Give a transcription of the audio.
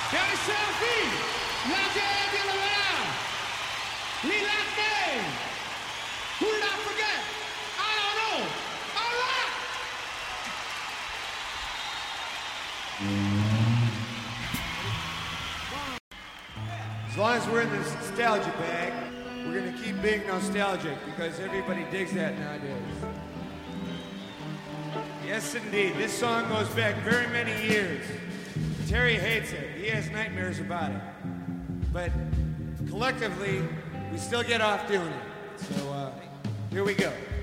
Terry Selfie, Roger de la Lee Latte, who did I forget? I don't know. All right. As long as we're in the nostalgia bag, we're gonna keep being nostalgic because everybody digs that nowadays. Yes, indeed. This song goes back very many years. Terry hates it. He has nightmares about it. But collectively, we still get off doing it. So here we go.